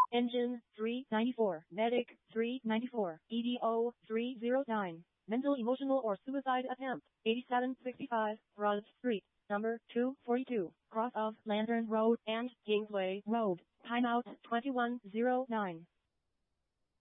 Engine 394, Medic 394, EDO 309, Mental, Emotional, or Suicide Attempt 8765, Broad Street, number 242, cross of Lantern Road and Kingsway Road. Timeout 2109.